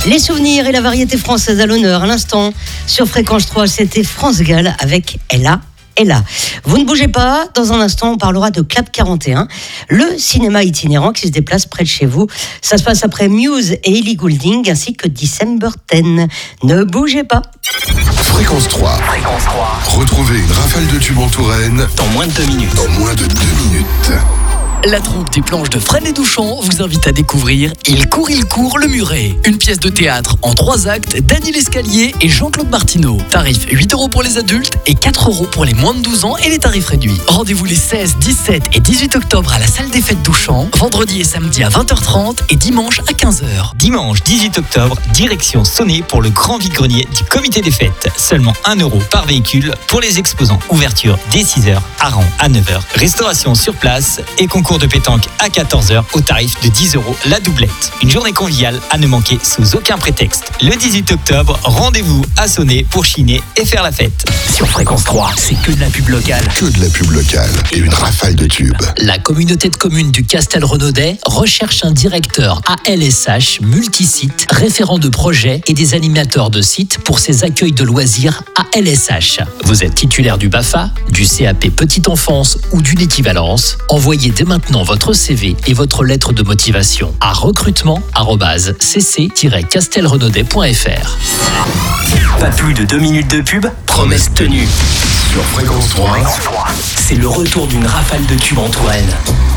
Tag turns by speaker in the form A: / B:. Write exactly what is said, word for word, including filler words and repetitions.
A: Les souvenirs et la variété française à l'honneur à l'instant. Sur Fréquence trois, c'était France Gall avec Ella. Ella. Vous ne bougez pas, dans un instant on parlera de Club quarante et un, le cinéma itinérant qui se déplace près de chez vous. Ça se passe après Muse et Ellie Goulding ainsi que December dix. Ne bougez pas.
B: Fréquence trois.
C: Fréquence trois.
B: Retrouvez une rafale de tubes en Touraine
C: Dans moins de deux minutes.
B: dans moins de deux minutes.
C: La troupe des planches de Fresnes et Douchan vous invite à découvrir Il court, il court, le muret. Une pièce de théâtre en trois actes d'Annie Lescalier et Jean-Claude Martineau. Tarif huit euros pour les adultes et quatre euros pour les moins de douze ans et les tarifs réduits. Rendez-vous les seize, dix-sept et dix-huit octobre à la salle des fêtes Douchan. Vendredi et samedi à vingt heures trente et dimanche à quinze heures.
D: Dimanche dix-huit octobre, direction Sonnay pour le grand vide-grenier du comité des fêtes. Seulement un euro par véhicule pour les exposants. Ouverture dès six heures, Aran à neuf heures. Restauration sur place et concours de pétanque à quatorze heures au tarif de dix euros la doublette. Une journée conviviale à ne manquer sous aucun prétexte. Le dix-huit octobre, rendez-vous à Sonnay pour chiner et faire la fête.
C: Sur Fréquence trois, c'est que de la pub locale.
B: Que de la pub locale et une rafale de tubes.
C: La communauté de communes du Castel-Renaudet recherche un directeur A L S H multisite, référent de projet et des animateurs de sites pour ses accueils de loisirs A L S H. Vous êtes titulaire du B A F A, du C A P Petite Enfance ou d'une équivalence? Envoyez dès maintenant votre C V et votre lettre de motivation à recrutement arobase c c tiret castelrenaudet point f r. Pas plus de deux minutes de pub, promesse tenue.
B: Sur Fréquence trois.
C: C'est le retour d'une rafale de tubes en Touraine.